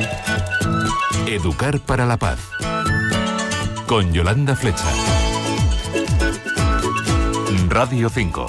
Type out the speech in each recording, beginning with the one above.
Educar para la paz. Con Yolanda Flecha. Radio 5.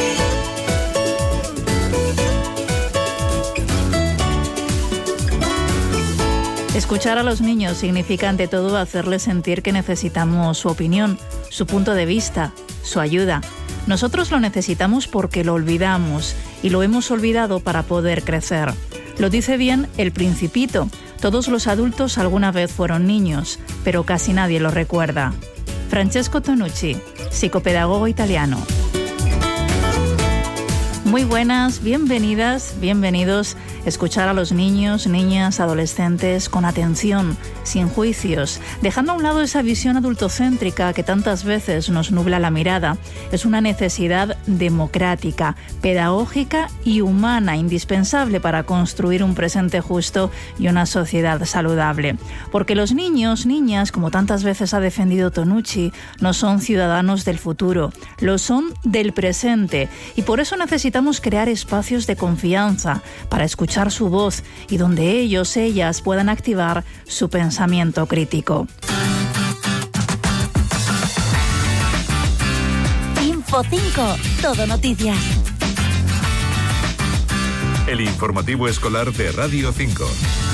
Escuchar a los niños significa ante todo hacerles sentir que necesitamos su opinión, su punto de vista, su ayuda. Nosotros lo necesitamos porque lo olvidamos y lo hemos olvidado para poder crecer. Lo dice bien El Principito. Todos los adultos alguna vez fueron niños, pero casi nadie lo recuerda. Francesco Tonucci, psicopedagogo italiano. Muy buenas, bienvenidas, bienvenidos. Escuchar a los niños, niñas, adolescentes con atención, sin juicios, dejando a un lado esa visión adultocéntrica que tantas veces nos nubla la mirada. Es una necesidad democrática, pedagógica y humana, indispensable para construir un presente justo y una sociedad saludable. Porque los niños, niñas, como tantas veces ha defendido Tonucci, no son ciudadanos del futuro, lo son del presente. Y por eso necesitamos crear espacios de confianza para escuchar su voz y donde ellos, ellas puedan activar su pensamiento crítico. Info 5, todo noticias. El informativo escolar de Radio 5.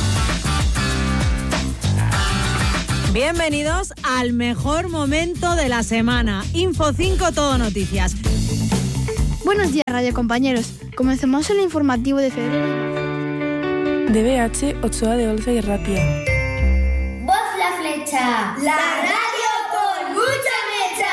Bienvenidos al mejor momento de la semana. Info 5, todo noticias. Buenos días, radio compañeros. Comencemos el informativo de febrero. DBH, Ochoa de Olza y Ratia. Voz La Flecha. La radio con mucha mecha.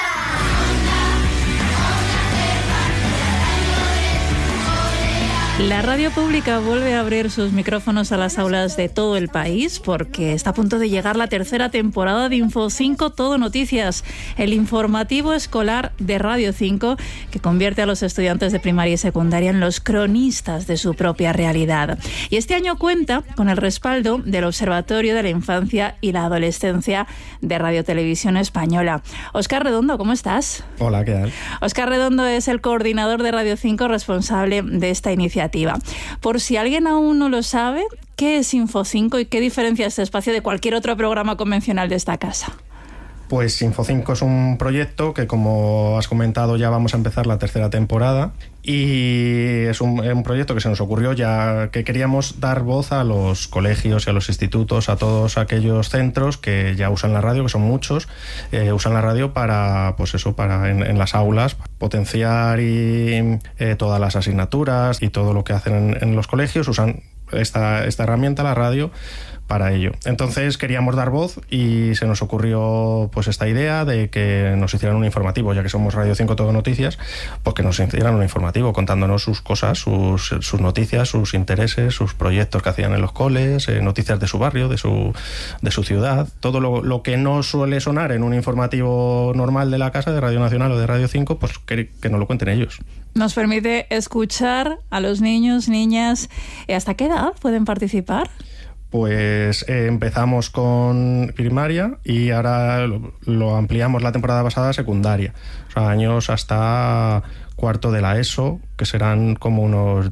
La radio pública vuelve a abrir sus micrófonos a las aulas de todo el país porque está a punto de llegar la tercera temporada de Info 5 Todo Noticias, el informativo escolar de Radio 5 que convierte a los estudiantes de primaria y secundaria en los cronistas de su propia realidad. Y este año cuenta con el respaldo del Observatorio de la Infancia y la Adolescencia de Radio Televisión Española. Óscar Redondo, ¿cómo estás? Hola, ¿qué tal? Óscar Redondo es el coordinador de Radio 5 responsable de esta iniciativa. Por si alguien aún no lo sabe, ¿qué es Info 5 y qué diferencia este espacio de cualquier otro programa convencional de esta casa? Pues Info 5 es un proyecto que, como has comentado, ya vamos a empezar la tercera temporada y es un proyecto que se nos ocurrió ya que queríamos dar voz a los colegios y a los institutos, a todos aquellos centros que ya usan la radio, que son muchos, usan la radio para, pues eso, para en las aulas, potenciar todas las asignaturas y todo lo que hacen en los colegios, usan esta herramienta, la radio, para ello. Entonces queríamos dar voz y se nos ocurrió pues esta idea de que nos hicieran un informativo, ya que somos Radio 5 Todo Noticias, pues que nos hicieran un informativo contándonos sus cosas, sus noticias, sus intereses, sus proyectos que hacían en los coles, noticias de su barrio, de su ciudad, todo lo que no suele sonar en un informativo normal de la casa, de Radio Nacional o de Radio 5, pues que nos lo cuenten ellos. Nos permite escuchar a los niños, niñas. ¿Hasta qué edad pueden participar? Pues empezamos con primaria y ahora lo ampliamos la temporada pasada a secundaria. O sea, años hasta cuarto de la ESO, que serán como unos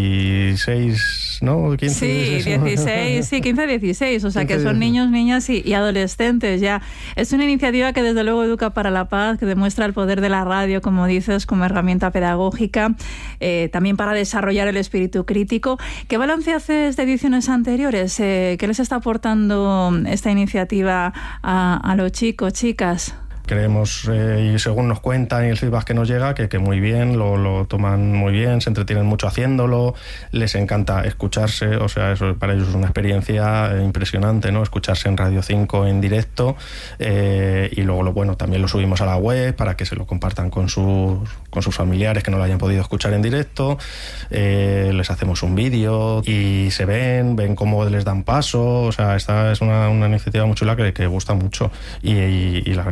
16, ¿no? 15, sí, 16, sí, 15, 16, o sea 15, que son niños, niñas y adolescentes ya. Es una iniciativa que desde luego educa para la paz, que demuestra el poder de la radio, como dices, como herramienta pedagógica, también para desarrollar el espíritu crítico. ¿Qué balance haces de ediciones anteriores? ¿Qué les está aportando esta iniciativa a los chicos, chicas? Creemos, y según nos cuentan y el feedback que nos llega, que muy bien, lo toman muy bien, se entretienen mucho haciéndolo, les encanta escucharse, o sea, eso para ellos es una experiencia impresionante, ¿no? Escucharse en Radio 5 en directo, y luego también lo subimos a la web para que se lo compartan con sus familiares que no lo hayan podido escuchar en directo, les hacemos un vídeo y se ven cómo les dan paso, o sea, esta es una iniciativa muy chula que gusta mucho y la verdad es que aprenden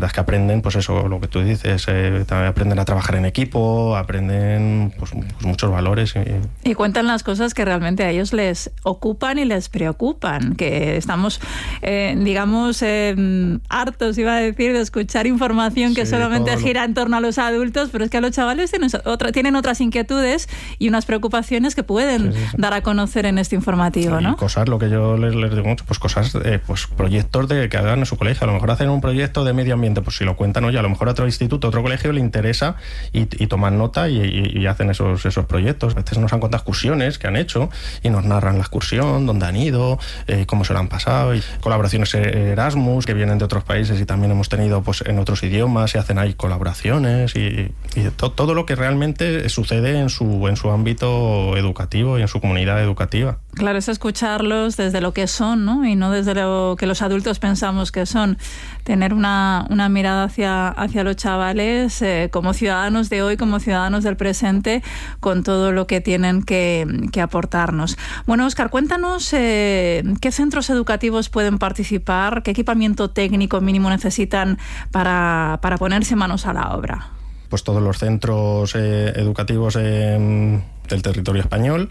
aprenden, pues eso, lo que tú dices, también aprenden a trabajar en equipo, aprenden pues muchos valores. Y cuentan las cosas que realmente a ellos les ocupan y les preocupan, que estamos, digamos, hartos, iba a decir, de escuchar información que solamente gira en torno a los adultos, pero es que a los chavales tienen otras inquietudes y unas preocupaciones que pueden dar a conocer en este informativo, ¿no? Y cosas, lo que yo les digo mucho, pues cosas, pues proyectos que hagan en su colegio. A lo mejor hacen un proyecto de medio ambiente, pues si lo cuentan, oye, a lo mejor a otro instituto, a otro colegio le interesa y toman nota y hacen esos proyectos. A veces nos han contado excursiones que han hecho y nos narran la excursión, dónde han ido, cómo se lo han pasado, y colaboraciones Erasmus que vienen de otros países y también hemos tenido pues en otros idiomas y hacen ahí colaboraciones y todo lo que realmente sucede en su ámbito educativo y en su comunidad educativa. Claro, es escucharlos desde lo que son, ¿no? Y no desde lo que los adultos pensamos que son. Tener una mirada hacia los chavales como ciudadanos de hoy, como ciudadanos del presente, con todo lo que tienen que aportarnos. Bueno, Óscar, cuéntanos qué centros educativos pueden participar, qué equipamiento técnico mínimo necesitan para ponerse manos a la obra. Pues todos los centros educativos del territorio español,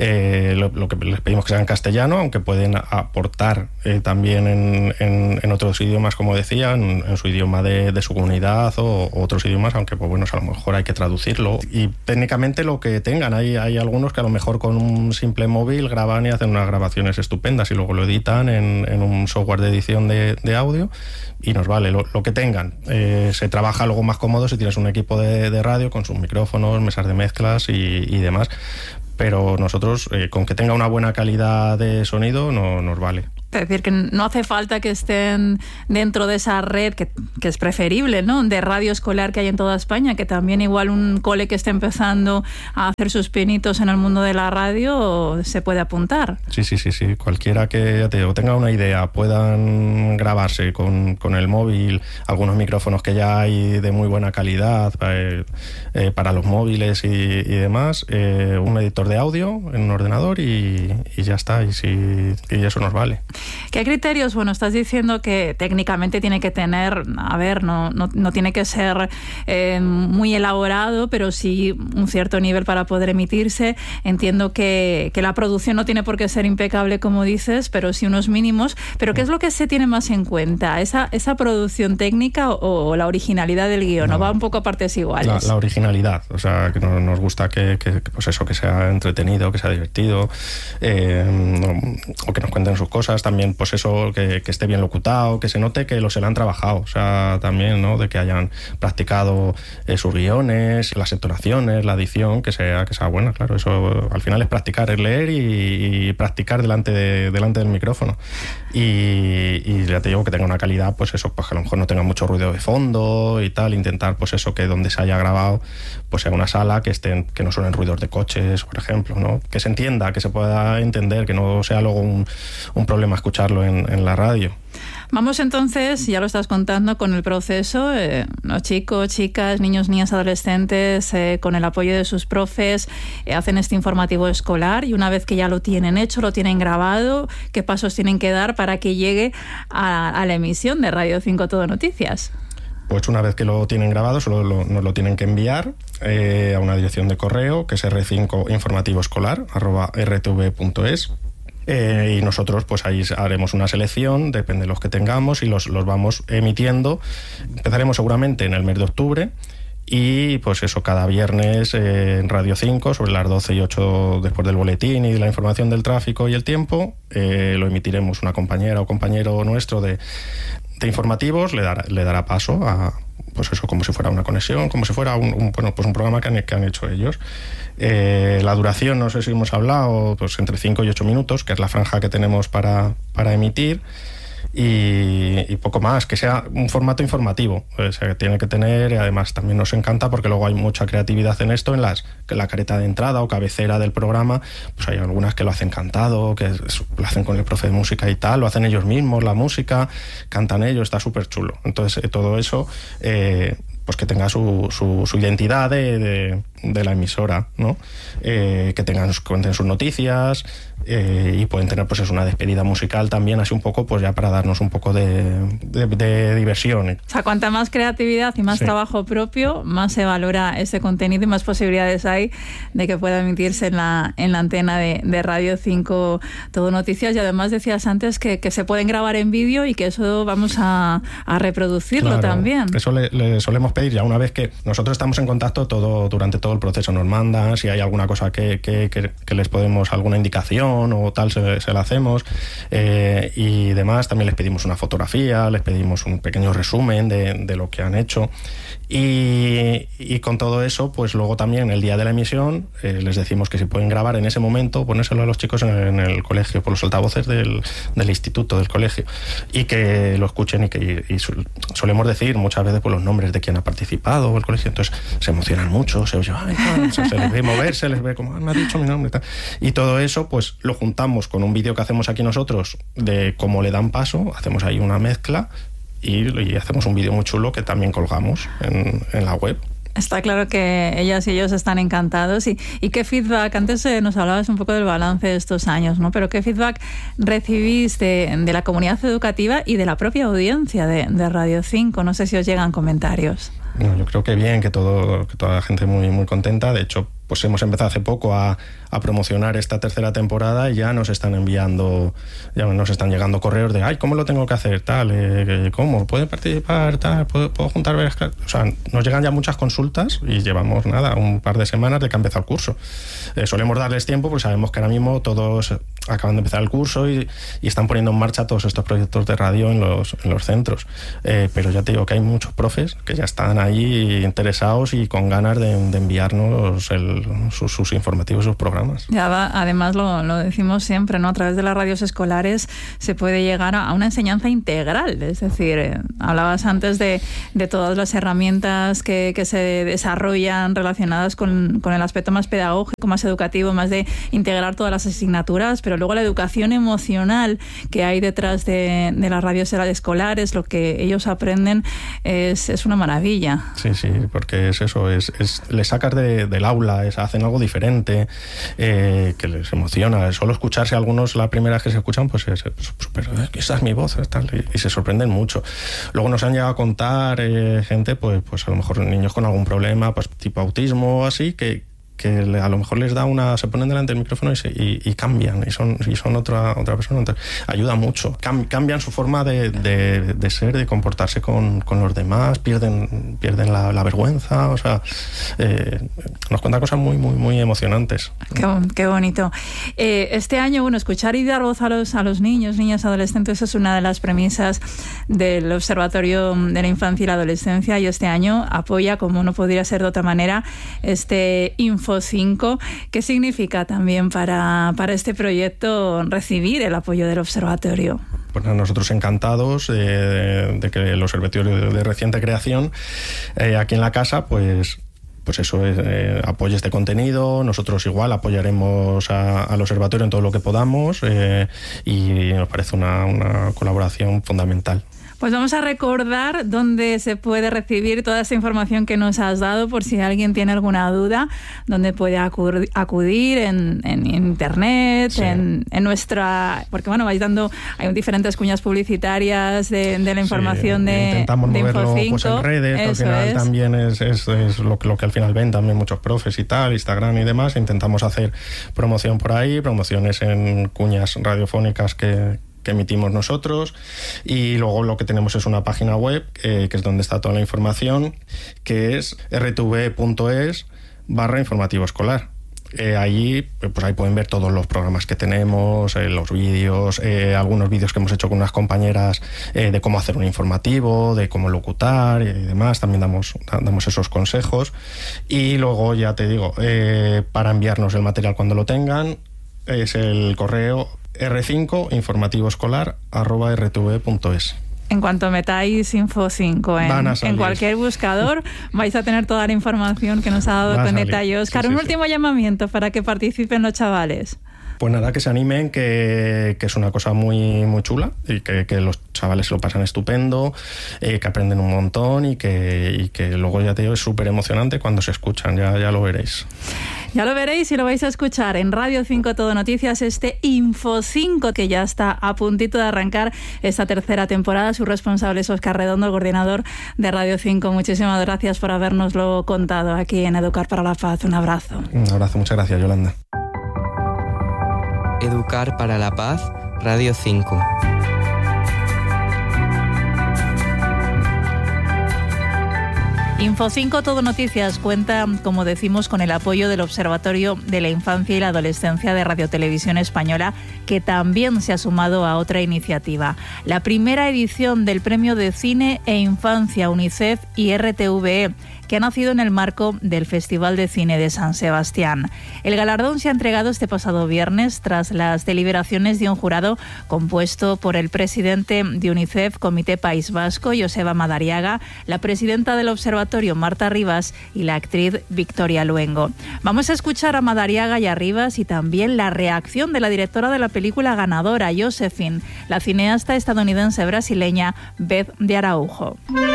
lo que les pedimos que sea en castellano, aunque pueden aportar también en otros idiomas, como decía, en su idioma de su comunidad o otros idiomas, aunque pues bueno, a lo mejor hay que traducirlo. Y técnicamente lo que tengan, hay algunos que a lo mejor con un simple móvil graban y hacen unas grabaciones estupendas y luego lo editan en un software de edición de audio y nos vale lo que tengan. Se trabaja luego más cómodo si tienes un equipo de radio con sus micrófonos, mesas de mezclas y demás. Pero nosotros, con que tenga una buena calidad de sonido, nos vale. Es decir, que no hace falta que estén dentro de esa red, que es preferible, ¿no?, de radio escolar que hay en toda España, que también igual un cole que esté empezando a hacer sus pinitos en el mundo de la radio se puede apuntar. Sí. Cualquiera que tenga una idea, puedan grabarse con el móvil, algunos micrófonos que ya hay de muy buena calidad para los móviles y demás, un editor de audio en un ordenador y ya está, y eso nos vale. ¿Qué criterios? Bueno, estás diciendo que técnicamente tiene que tener, no tiene que ser muy elaborado, pero sí un cierto nivel para poder emitirse. Entiendo que la producción no tiene por qué ser impecable, como dices, pero sí unos mínimos. ¿Pero qué es lo que se tiene más en cuenta? ¿Esa producción técnica o la originalidad del guión? ¿No va un poco a partes iguales? La originalidad, o sea, que nos gusta que pues eso, que sea entretenido, que sea divertido, o que nos cuenten sus cosas. También, pues eso, que esté bien locutado, que se note que se lo han trabajado, o sea, también, ¿no?, de que hayan practicado sus guiones, las entonaciones, la edición, que sea buena, claro. Eso al final es practicar, es leer y practicar delante del micrófono. Y ya te digo que tenga una calidad, pues eso, pues que a lo mejor no tenga mucho ruido de fondo y tal, intentar, pues eso, que donde se haya grabado, pues sea una sala que no suenen ruidos de coches, por ejemplo, ¿no? Que se entienda, que se pueda entender, que no sea luego un problema escucharlo en la radio. Vamos entonces, ya lo estás contando, con el proceso. Los chicos, chicas, niños, niñas, adolescentes, con el apoyo de sus profes, hacen este informativo escolar, y una vez que ya lo tienen hecho, lo tienen grabado, ¿qué pasos tienen que dar para que llegue a la emisión de Radio 5 Todo Noticias? Pues una vez que lo tienen grabado, solo nos lo tienen que enviar a una dirección de correo, que es r5informativoescolar@rtv.es. Y nosotros pues ahí haremos una selección, depende de los que tengamos, y los vamos emitiendo. Empezaremos seguramente en el mes de octubre, y pues eso, cada viernes en Radio 5, sobre las 12 y 8 después del boletín y de la información del tráfico y el tiempo, lo emitiremos una compañera o compañero nuestro de informativos, le dará paso a, pues eso, como si fuera una conexión, como si fuera un programa que han hecho ellos. La duración, no sé si hemos hablado, pues entre 5 y 8 minutos, que es la franja que tenemos para emitir, y poco más, que sea un formato informativo. O sea, que tiene que tener, y además también nos encanta porque luego hay mucha creatividad en esto, en la careta de entrada o cabecera del programa, pues hay algunas que lo hacen cantado, que lo hacen con el profe de música y tal, lo hacen ellos mismos, la música, cantan ellos, está súper chulo. Entonces todo eso, pues que tenga su identidad de la emisora, ¿no? Que cuenten sus noticias, y pueden tener pues es una despedida musical también, así un poco pues ya para darnos un poco de diversión. O sea, cuanta más creatividad y más trabajo propio, más se valora ese contenido y más posibilidades hay de que pueda emitirse en la antena de Radio 5 Todo Noticias. Y además decías antes que se pueden grabar en vídeo y que eso vamos a reproducirlo también. Eso le solemos pedir ya una vez que nosotros estamos en contacto durante todo el proceso. Nos mandan si hay alguna cosa que les podemos, alguna indicación o tal, se la hacemos, y demás. También les pedimos una fotografía, les pedimos un pequeño resumen de lo que han hecho, y con todo eso pues luego también el día de la emisión les decimos que si pueden grabar en ese momento, ponérselo a los chicos en el colegio por los altavoces del instituto, del colegio, y que lo escuchen, y solemos decir muchas veces pues los nombres de quien ha participado el colegio, entonces se emocionan mucho, se les ve moverse, les ve como me ha dicho mi nombre y tal, y todo eso pues lo juntamos con un vídeo que hacemos aquí nosotros de cómo le dan paso, hacemos ahí una mezcla y hacemos un vídeo muy chulo que también colgamos en la web. Está claro que ellas y ellos están encantados. ¿Y qué feedback? Antes nos hablabas un poco del balance de estos años, ¿no? Pero ¿qué feedback recibís de la comunidad educativa y de la propia audiencia de Radio 5? No sé si os llegan comentarios. No, yo creo que bien, que toda la gente muy, muy contenta. De hecho, pues hemos empezado hace poco a promocionar esta tercera temporada y ya nos están llegando correos de ¿cómo lo tengo que hacer? Tal, ¿cómo? ¿Puede participar? Tal, ¿puedo juntar varias? O sea, nos llegan ya muchas consultas y llevamos un par de semanas de que ha empezado el curso. Solemos darles tiempo porque sabemos que ahora mismo todos acaban de empezar el curso y están poniendo en marcha todos estos proyectos de radio en los centros. Pero ya te digo que hay muchos profes que ya están ahí interesados y con ganas de enviarnos sus informativos, sus programas. Además lo decimos siempre, ¿no? A través de las radios escolares se puede llegar a una enseñanza integral. Es decir, hablabas antes de todas las herramientas que se desarrollan relacionadas con el aspecto más pedagógico, más educativo, más de integrar todas las asignaturas, pero luego la educación emocional que hay detrás de las radios escolares, lo que ellos aprenden es una maravilla. Sí, porque es eso, les sacas del aula, hacen algo diferente, que les emociona. Solo escucharse algunos, la primera vez que se escuchan, pues es súper, esa es mi voz, tal, y se sorprenden mucho. Luego nos han llegado a contar gente, pues a lo mejor niños con algún problema, pues tipo autismo o así, que a lo mejor les da se ponen delante del micrófono y cambian, y son otra persona. Entonces, ayuda mucho. Cambian su forma de ser, de comportarse con los demás, pierden la vergüenza. O sea, nos cuentan cosas muy, muy, muy emocionantes. Qué bonito. Este año, escuchar y dar voz a los niños, niñas, adolescentes es una de las premisas del Observatorio de la Infancia y la Adolescencia, y este año apoya, como no podría ser de otra manera, este Info 5. ¿Qué significa también para este proyecto recibir el apoyo del observatorio? Pues nosotros encantados de que el observatorio de reciente creación aquí en la casa pues eso apoye este contenido. Nosotros igual apoyaremos al observatorio en todo lo que podamos, y nos parece una colaboración fundamental. Pues vamos a recordar dónde se puede recibir toda esta información que nos has dado, por si alguien tiene alguna duda, dónde puede acudir en internet, sí. en nuestra... Porque hay diferentes cuñas publicitarias de la información intentamos moverlo pues en redes, al final también es lo que al final ven también muchos profes y tal, Instagram y demás. Intentamos hacer promoción por ahí, promociones en cuñas radiofónicas que emitimos nosotros, y luego lo que tenemos es una página web que es donde está toda la información, que es rtv.es/informativo escolar. Allí pueden ver todos los programas que tenemos, los vídeos, algunos vídeos que hemos hecho con unas compañeras de cómo hacer un informativo, de cómo locutar y demás. También damos esos consejos, y luego ya te digo, para enviarnos el material cuando lo tengan es el correo r5informativoescolar@rtv.es. En cuanto metáis Info 5 en cualquier buscador, vais a tener toda la información que nos ha dado con detalle Óscar. Un último llamamiento para que participen los chavales. Pues nada, que se animen, que es una cosa muy, muy chula y que los chavales se lo pasan estupendo, que aprenden un montón y que luego, ya te digo, es súper emocionante cuando se escuchan, ya lo veréis. Ya lo veréis y lo vais a escuchar en Radio 5 Todo Noticias, este Info 5 que ya está a puntito de arrancar esta tercera temporada. Su responsable es Óscar Redondo, el coordinador de Radio 5. Muchísimas gracias por habernoslo contado aquí en Educar para la Paz. Un abrazo. Un abrazo, muchas gracias, Yolanda. Educar para la Paz, Radio 5. Info 5 Todo Noticias cuenta, como decimos, con el apoyo del Observatorio de la Infancia y la Adolescencia de Radio Televisión Española, que también se ha sumado a otra iniciativa. La primera edición del Premio de Cine e Infancia UNICEF y RTVE, que ha nacido en el marco del Festival de Cine de San Sebastián. El galardón se ha entregado este pasado viernes tras las deliberaciones de un jurado compuesto por el presidente de UNICEF, Comité País Vasco, Joseba Madariaga, la presidenta del Observatorio, Marta Rivas, y la actriz Victoria Luengo. Vamos a escuchar a Madariaga y a Rivas y también la reacción de la directora de la película ganadora, Josephine, la cineasta estadounidense-brasileña Beth de Araujo.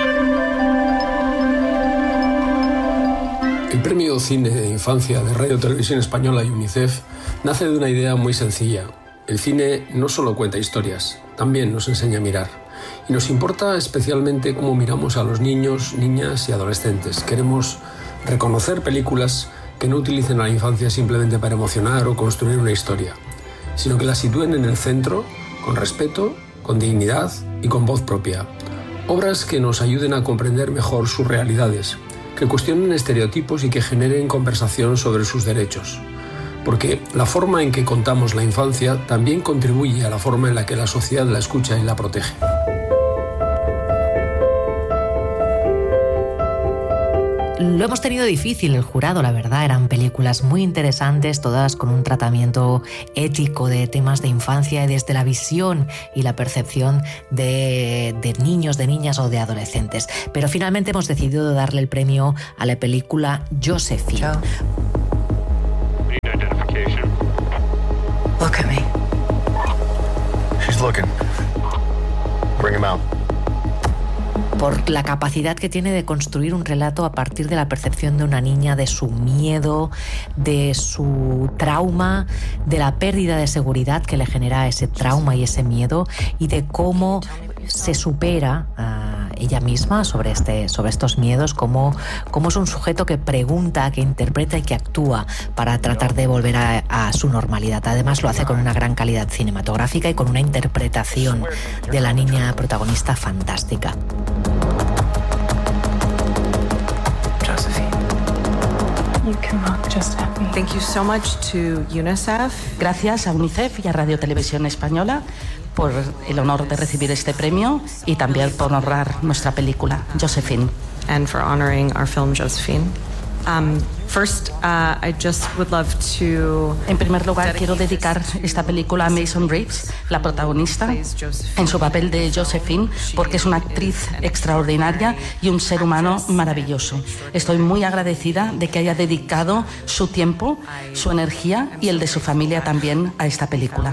El Premio Cine de Infancia de Radio Televisión Española y UNICEF nace de una idea muy sencilla. El cine no solo cuenta historias, también nos enseña a mirar. Y nos importa especialmente cómo miramos a los niños, niñas y adolescentes. Queremos reconocer películas que no utilicen a la infancia simplemente para emocionar o construir una historia, sino que la sitúen en el centro, con respeto, con dignidad y con voz propia. Obras que nos ayuden a comprender mejor sus realidades, que cuestionen estereotipos y que generen conversación sobre sus derechos. Porque la forma en que contamos la infancia también contribuye a la forma en la que la sociedad la escucha y la protege. Lo hemos tenido difícil el jurado, la verdad. Eran películas muy interesantes, todas con un tratamiento ético de temas de infancia y desde la visión y la percepción de niños, de niñas o de adolescentes. Pero finalmente hemos decidido darle el premio a la película Josephine. Look at me. She's looking. Bring him out. Por la capacidad que tiene de construir un relato a partir de la percepción de una niña, de su miedo, de su trauma, de la pérdida de seguridad que le genera ese trauma y ese miedo, y de cómo se supera a ella misma sobre estos miedos, cómo es un sujeto que pregunta, que interpreta y que actúa para tratar de volver a su normalidad. Además lo hace con una gran calidad cinematográfica y con una interpretación de la niña protagonista fantástica. Thank you so much to UNICEF. Gracias a UNICEF y a Radio Televisión Española por el honor de recibir este premio y también por honrar nuestra película, Josephine. And for honoring our film, Josephine. First, I just would love to... En primer lugar, quiero dedicar esta película a Mason Reeves, la protagonista, en su papel de Josephine, porque es una actriz extraordinaria y un ser humano maravilloso. Estoy muy agradecida de que haya dedicado su tiempo, su energía y el de su familia también a esta película.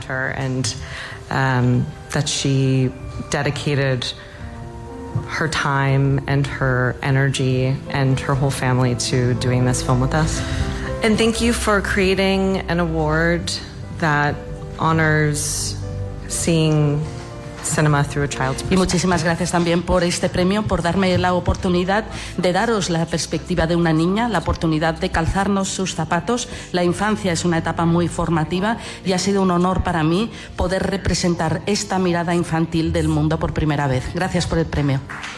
That she dedicated her time and her energy and her whole family to doing this film with us. And thank you for creating an award that honors seeing cinema through a child's perspective. Y muchísimas gracias también por este premio, por darme la oportunidad de daros la perspectiva de una niña, la oportunidad de calzarnos sus zapatos. La infancia es una etapa muy formativa y ha sido un honor para mí poder representar esta mirada infantil del mundo por primera vez. Gracias por el premio.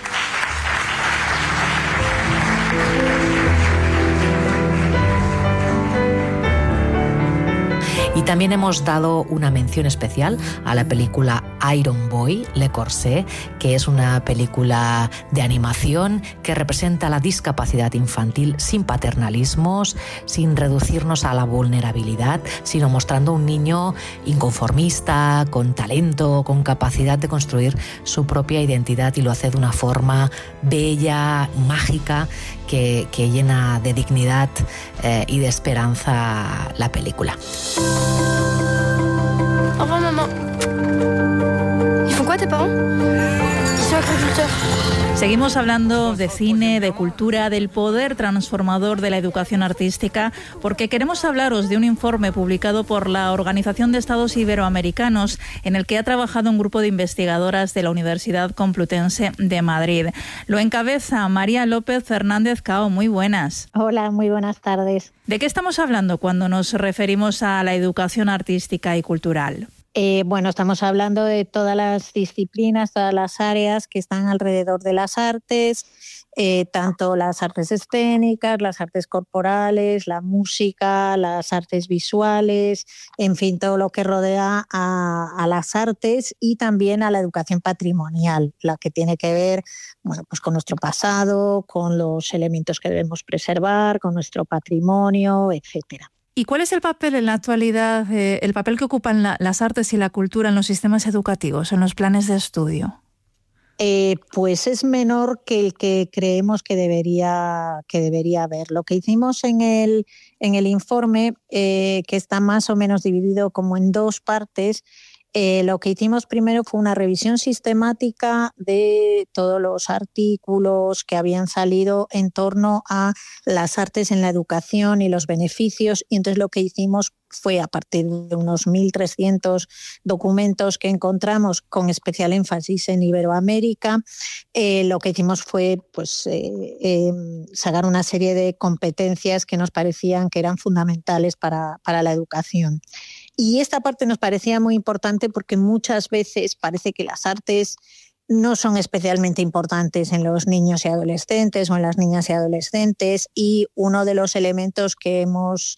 Y también hemos dado una mención especial a la película Iron Boy, Le Corset, que es una película de animación que representa la discapacidad infantil sin paternalismos, sin reducirnos a la vulnerabilidad, sino mostrando un niño inconformista, con talento, con capacidad de construir su propia identidad, y lo hace de una forma bella, mágica, que llena de dignidad y de esperanza la película. Au revoir, maman. Ils font quoi, tes parents? Ils sont agriculteurs. Seguimos hablando de cine, de cultura, del poder transformador de la educación artística, porque queremos hablaros de un informe publicado por la Organización de Estados Iberoamericanos, en el que ha trabajado un grupo de investigadoras de la Universidad Complutense de Madrid. Lo encabeza María López Fernández Cao. Muy buenas. Hola, muy buenas tardes. ¿De qué estamos hablando cuando nos referimos a la educación artística y cultural? Bueno, estamos hablando de todas las disciplinas, todas las áreas que están alrededor de las artes, tanto las artes escénicas, las artes corporales, la música, las artes visuales, en fin, todo lo que rodea a las artes y también a la educación patrimonial, la que tiene que ver, bueno, pues con nuestro pasado, con los elementos que debemos preservar, con nuestro patrimonio, etcétera. ¿Y cuál es el papel en la actualidad, el papel que ocupan las artes y la cultura en los sistemas educativos, en los planes de estudio? Pues es menor que el que creemos que debería haber. Lo que hicimos en el informe, que está más o menos dividido como en dos partes, lo que hicimos primero fue una revisión sistemática de todos los artículos que habían salido en torno a las artes en la educación y los beneficios, y entonces lo que hicimos fue, a partir de unos 1.300 documentos que encontramos con especial énfasis en Iberoamérica, lo que hicimos fue pues, sacar una serie de competencias que nos parecían que eran fundamentales para la educación. Y esta parte nos parecía muy importante porque muchas veces parece que las artes no son especialmente importantes en los niños y adolescentes o en las niñas y adolescentes, y uno de los elementos que hemos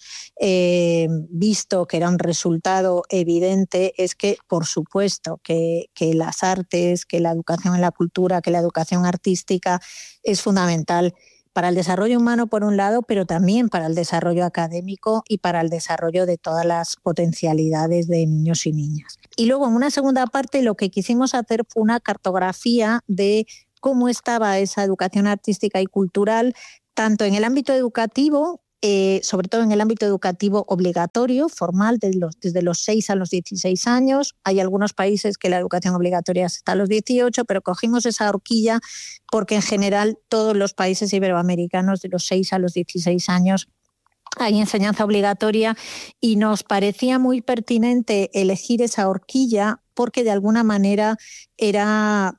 visto que era un resultado evidente es que, por supuesto, que las artes, que la educación en la cultura, que la educación artística es fundamental para el desarrollo humano por un lado, pero también para el desarrollo académico y para el desarrollo de todas las potencialidades de niños y niñas. Y luego, en una segunda parte, lo que quisimos hacer fue una cartografía de cómo estaba esa educación artística y cultural, tanto en el ámbito educativo, sobre todo en el ámbito educativo obligatorio, formal, desde los 6 a los 16 años. Hay algunos países que la educación obligatoria está a los 18, pero cogimos esa horquilla porque en general todos los países iberoamericanos de los 6 a los 16 años hay enseñanza obligatoria, y nos parecía muy pertinente elegir esa horquilla porque de alguna manera era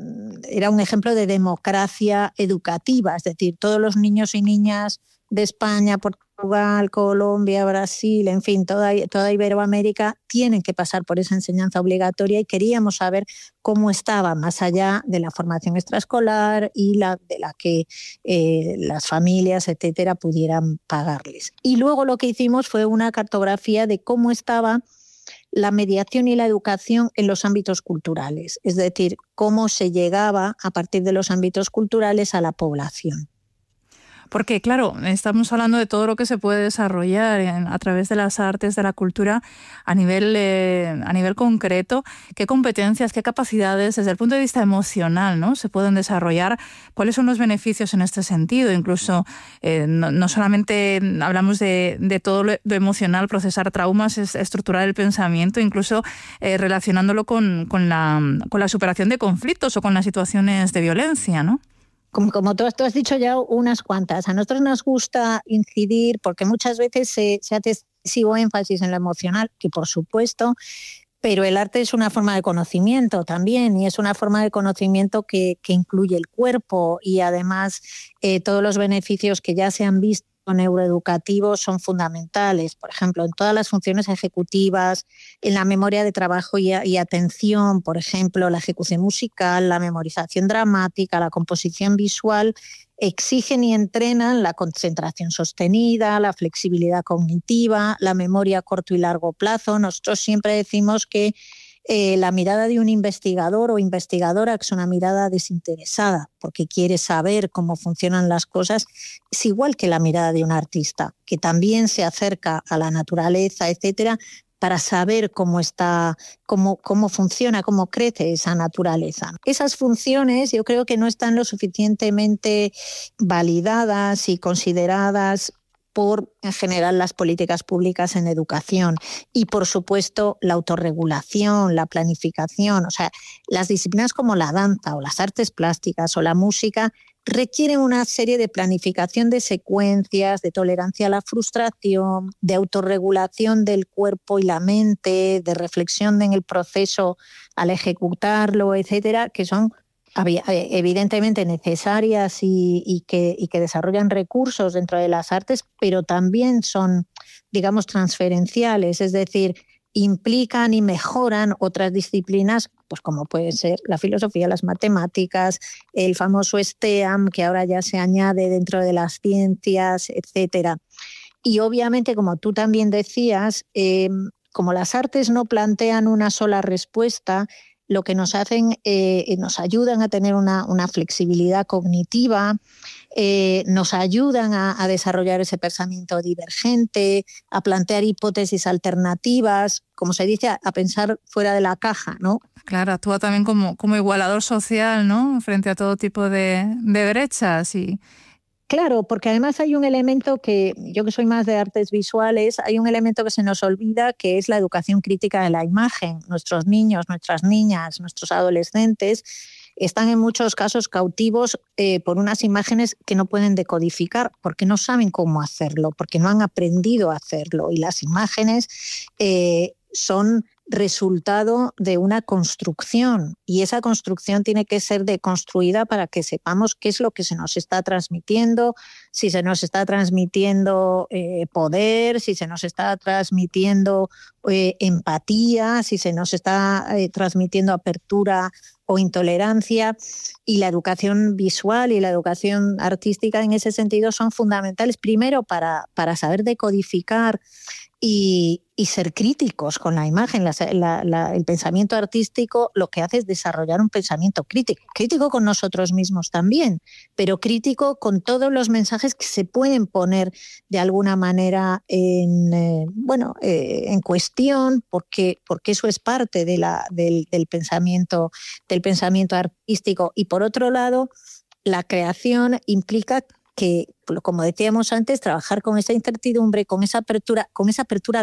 un ejemplo de democracia educativa, es decir, todos los niños y niñas de España, Portugal, Colombia, Brasil, en fin, toda Iberoamérica tienen que pasar por esa enseñanza obligatoria, y queríamos saber cómo estaba más allá de la formación extraescolar y de la que las familias, etcétera, pudieran pagarles. Y luego lo que hicimos fue una cartografía de cómo estaba la mediación y la educación en los ámbitos culturales, es decir, cómo se llegaba a partir de los ámbitos culturales a la población. Porque, claro, estamos hablando de todo lo que se puede desarrollar a través de las artes, de la cultura, a nivel concreto. ¿Qué competencias, qué capacidades, desde el punto de vista emocional, ¿no?, se pueden desarrollar? ¿Cuáles son los beneficios en este sentido? Incluso, no solamente hablamos de todo lo emocional, procesar traumas, estructurar el pensamiento, incluso relacionándolo con la superación de conflictos o con las situaciones de violencia, ¿no? Como tú has dicho ya unas cuantas, a nosotros nos gusta incidir porque muchas veces se hace excesivo énfasis en lo emocional, que por supuesto, pero el arte es una forma de conocimiento también, y es una forma de conocimiento que incluye el cuerpo, y además todos los beneficios que ya se han visto neuroeducativos son fundamentales, por ejemplo, en todas las funciones ejecutivas, en la memoria de trabajo y atención, por ejemplo, la ejecución musical, la memorización dramática, la composición visual, exigen y entrenan la concentración sostenida, la flexibilidad cognitiva, la memoria a corto y largo plazo. Nosotros siempre decimos que la mirada de un investigador o investigadora, que es una mirada desinteresada porque quiere saber cómo funcionan las cosas, es igual que la mirada de un artista, que también se acerca a la naturaleza, etcétera, para saber cómo funciona, cómo crece esa naturaleza. Esas funciones yo creo que no están lo suficientemente validadas y consideradas por, en general, las políticas públicas en educación. Y, por supuesto, la autorregulación, la planificación. O sea, las disciplinas como la danza o las artes plásticas o la música requieren una serie de planificación de secuencias, de tolerancia a la frustración, de autorregulación del cuerpo y la mente, de reflexión en el proceso al ejecutarlo, etcétera, que son evidentemente necesarias y que desarrollan recursos dentro de las artes, pero también son, digamos, transferenciales, es decir, implican y mejoran otras disciplinas, pues como puede ser la filosofía, las matemáticas, el famoso STEAM, que ahora ya se añade dentro de las ciencias, etcétera. Y obviamente, como tú también decías, como las artes no plantean una sola respuesta, lo que nos hacen, nos ayudan a tener una flexibilidad cognitiva, nos ayudan a desarrollar ese pensamiento divergente, a plantear hipótesis alternativas, como se dice, a pensar fuera de la caja, ¿no? Claro, actúa también como igualador social, ¿no? Frente a todo tipo de brechas y... Claro, porque además hay un elemento que, yo que soy más de artes visuales, hay un elemento que se nos olvida, que es la educación crítica de la imagen. Nuestros niños, nuestras niñas, nuestros adolescentes están en muchos casos cautivos por unas imágenes que no pueden decodificar porque no saben cómo hacerlo, porque no han aprendido a hacerlo. Y las imágenes son resultado de una construcción, y esa construcción tiene que ser deconstruida para que sepamos qué es lo que se nos está transmitiendo, si se nos está transmitiendo poder, si se nos está transmitiendo empatía, si se nos está transmitiendo apertura o intolerancia. Y la educación visual y la educación artística en ese sentido son fundamentales, primero para saber decodificar y ser críticos con la imagen. El pensamiento artístico lo que hace es desarrollar un pensamiento crítico con nosotros mismos también, pero crítico con todos los mensajes que se pueden poner de alguna manera en cuestión, porque eso es parte de del pensamiento artístico. Y por otro lado, la creación implica que, como decíamos antes, trabajar con esa incertidumbre, con esa apertura